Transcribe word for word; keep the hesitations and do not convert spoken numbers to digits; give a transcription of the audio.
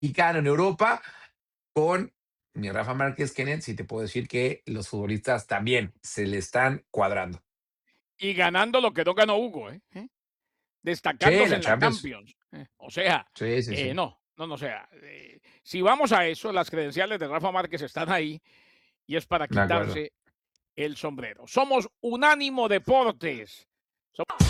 mexicano en Europa con mi Rafa Márquez, Kenneth, sí te puedo decir que los futbolistas también se le están cuadrando. Y ganando lo que no ganó Hugo, ¿eh? Sí, Destacándose la en la Champions. Champions, eh, o sea, Sí, sí, eh, sí. no, no, no, o sea, eh, si vamos a eso, las credenciales de Rafa Márquez están ahí y es para De acuerdo. quitarse el sombrero. Somos Unánimo Deportes. So